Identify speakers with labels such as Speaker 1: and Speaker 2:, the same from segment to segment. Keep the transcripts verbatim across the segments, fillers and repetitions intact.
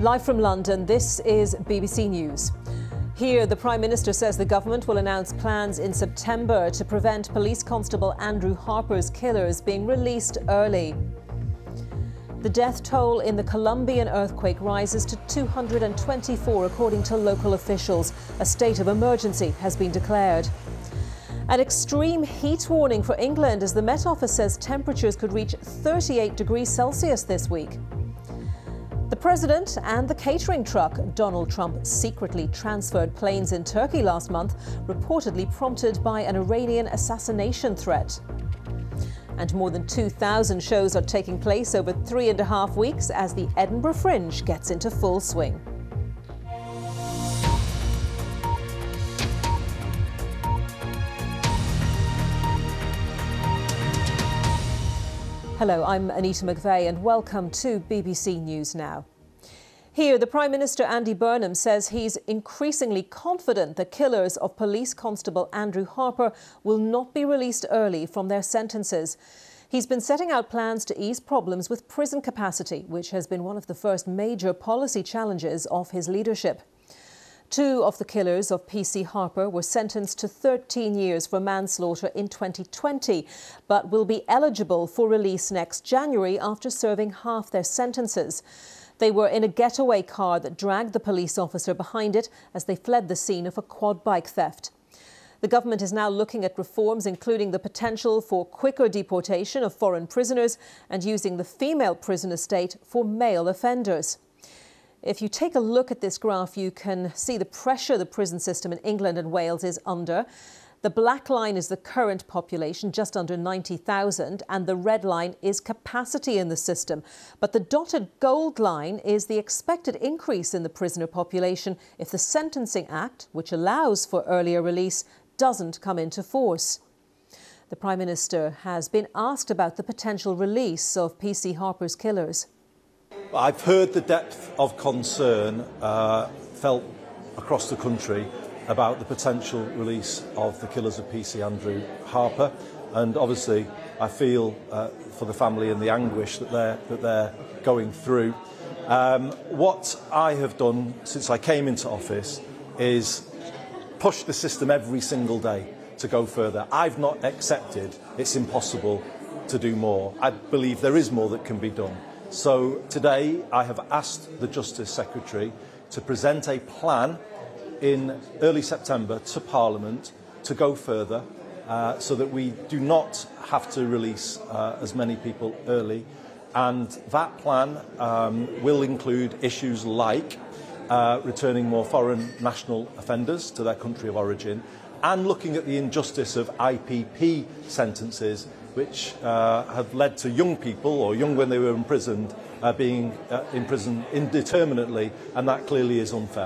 Speaker 1: Live from London, this is B B C News. Here, the Prime Minister says the government will announce plans in September to prevent Police Constable Andrew Harper's killers being released early. The death toll in the Colombian earthquake rises to two hundred twenty-four, according to local officials. A state of emergency has been declared. An extreme heat warning for England as the Met Office says temperatures could reach thirty-eight degrees Celsius this week. The President and the catering truck. Donald Trump secretly transferred planes in Turkey last month, reportedly prompted by an Iranian assassination threat. And more than two thousand shows are taking place over three and a half weeks as the Edinburgh Fringe gets into full swing. Hello, I'm Anita McVeigh and welcome to B B C News Now. Here, the Prime Minister Andy Burnham says he's increasingly confident the killers of Police Constable Andrew Harper will not be released early from their sentences. He's been setting out plans to ease problems with prison capacity, which has been one of the first major policy challenges of his leadership. Two of the killers of P C Harper were sentenced to thirteen years for manslaughter in twenty twenty, but will be eligible for release next January after serving half their sentences. They were in a getaway car that dragged the police officer behind it as they fled the scene of a quad bike theft. The government is now looking at reforms, including the potential for quicker deportation of foreign prisoners and using the female prison estate for male offenders. If you take a look at this graph, you can see the pressure the prison system in England and Wales is under. The black line is the current population, just under ninety thousand, and the red line is capacity in the system. But the dotted gold line is the expected increase in the prisoner population if the Sentencing Act, which allows for earlier release, doesn't come into force. The Prime Minister has been asked about the potential release of P C Harper's killers.
Speaker 2: I've heard the depth of concern uh, felt across the country about the potential release of the killers of P C Andrew Harper, and obviously I feel uh, for the family and the anguish that they're, that they're going through. Um, what I have done since I came into office is push the system every single day to go further. I've not accepted it's impossible to do more. I believe there is more that can be done. So today I have asked the Justice Secretary to present a plan in early September to Parliament to go further uh, so that we do not have to release uh, as many people early. And that plan um, will include issues like uh, returning more foreign national offenders to their country of origin and looking at the injustice of I P P sentences, which uh, have led to young people, or young when they were imprisoned, uh, being uh, imprisoned indeterminately, and that clearly is unfair.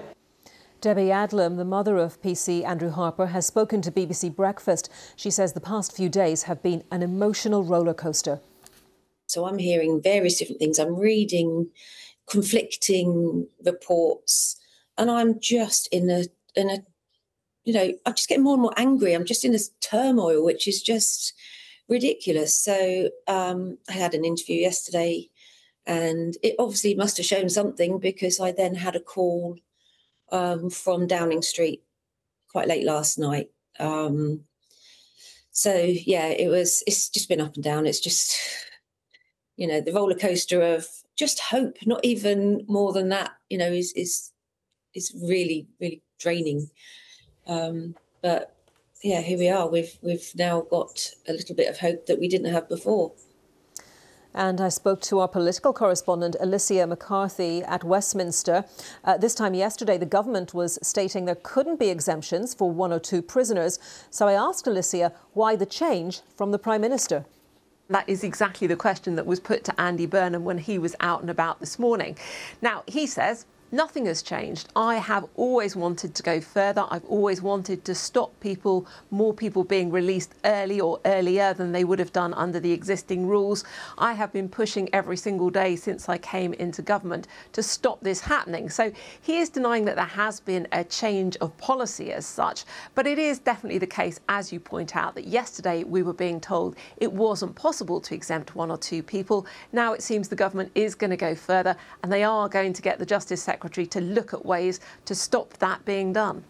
Speaker 1: Debbie Adlam, the mother of P C Andrew Harper, has spoken to B B C Breakfast. She says the past few days have been an emotional roller coaster.
Speaker 3: So I'm hearing various different things. I'm reading conflicting reports, and I'm just in a, in a, you know, I'm just getting more and more angry. I'm just in this turmoil, which is just ridiculous. So um, I had an interview yesterday, and it obviously must have shown something because I then had a call um, from Downing Street quite late last night. Um, so yeah, it was. It's just been up and down. It's just, you know, the roller coaster of just hope. Not even more than that. You know, is is is really really draining. Um, but yeah, here we are. We've we've now got a little bit of hope that we didn't have before.
Speaker 1: And I spoke to our political correspondent, Alicia McCarthy, at Westminster. Uh, this time yesterday, the government was stating there couldn't be exemptions for one or two prisoners. So I asked Alicia why the change from the Prime Minister.
Speaker 4: That is exactly the question that was put to Andy Burnham when he was out and about this morning. Now, he says Nothing has changed. I have always wanted to go further. I've always wanted to stop people, more people being released early or earlier than they would have done under the existing rules. I have been pushing every single day since I came into government to stop this happening. So he is denying that there has been a change of policy as such, but it is definitely the case, as you point out, that yesterday we were being told it wasn't possible to exempt one or two people. Now it seems the government is going to go further, and they are going to get the Justice Secretary to look at ways to stop that being done.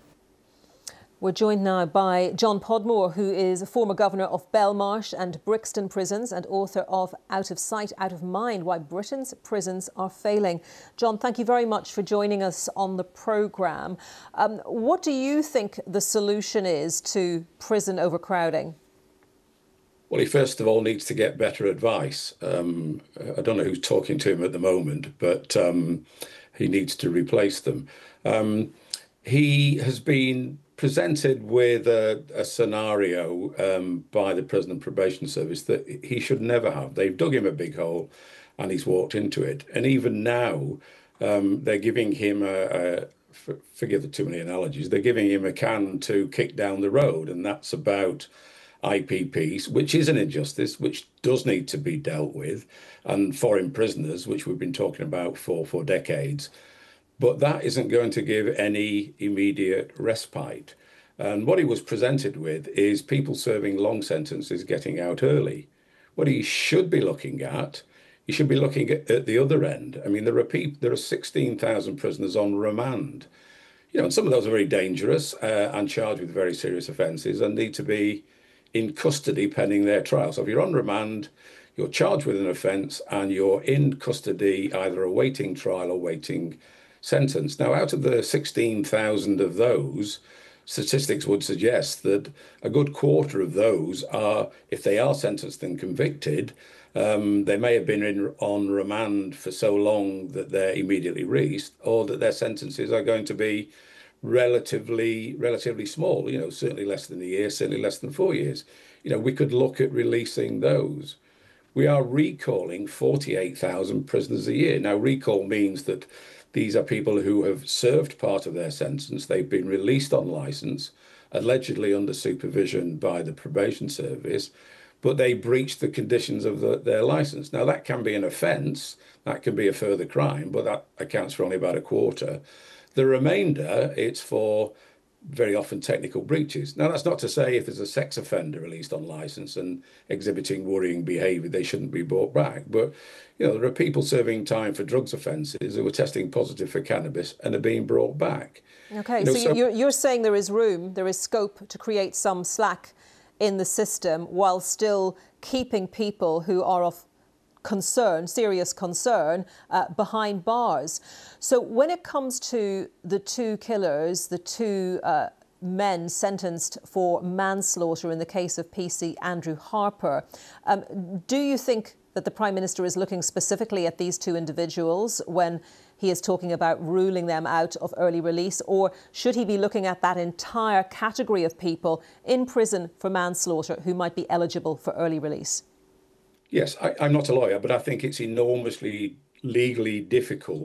Speaker 1: We're joined now by John Podmore, who is a former governor of Belmarsh and Brixton prisons and author of Out of Sight, Out of Mind, Why Britain's Prisons Are Failing. John, thank you very much for joining us on the programme. Um, what do you think the solution is to prison overcrowding?
Speaker 5: Well, he first of all needs to get better advice. Um, I don't know who's talking to him at the moment, but um, he needs to replace them. Um, he has been presented with a, a scenario um, by the Prison and Probation Service that he should never have. They've dug him a big hole and he's walked into it. And even now, um, they're giving him a, a f- forgive the too many analogies, they're giving him a can to kick down the road. And that's about I P Ps, which is an injustice, which does need to be dealt with, and foreign prisoners, which we've been talking about for, for decades. But that isn't going to give any immediate respite. And what he was presented with is people serving long sentences getting out early. What he should be looking at, he should be looking at, at the other end. I mean, there are people, there are sixteen thousand prisoners on remand. You know, and some of those are very dangerous uh, and charged with very serious offences and need to be in custody pending their trial. So if you're on remand, you're charged with an offence and you're in custody, either awaiting trial or waiting sentence. Now, out of the sixteen thousand of those, statistics would suggest that a good quarter of those are, if they are sentenced and convicted, um, they may have been in, on remand for so long that they're immediately released, or that their sentences are going to be relatively relatively small, you know, certainly less than a year, certainly less than four years. You know, we could look at releasing those. We are recalling forty-eight thousand prisoners a year. Now, recall means that these are people who have served part of their sentence. They've been released on licence, allegedly under supervision by the probation service, but they breached the conditions of the, their licence. Now, that can be an offence, that can be a further crime, but that accounts for only about a quarter. The remainder, it's for very often technical breaches. Now, that's not to say if there's a sex offender released on licence and exhibiting worrying behaviour, they shouldn't be brought back. But, you know, there are people serving time for drugs offences who are testing positive for cannabis and are being brought back.
Speaker 1: OK,
Speaker 5: you know,
Speaker 1: so,
Speaker 5: so
Speaker 1: you're, you're saying there is room, there is scope to create some slack in the system while still keeping people who are of concern, serious concern, uh, behind bars. So when it comes to the two killers, the two uh, men sentenced for manslaughter in the case of P C Andrew Harper, um, do you think that the Prime Minister is looking specifically at these two individuals when he is talking about ruling them out of early release, or should he be looking at that entire category of people in prison for manslaughter who might be eligible for early release?
Speaker 5: Yes, I, I'm not a lawyer, but I think it's enormously legally difficult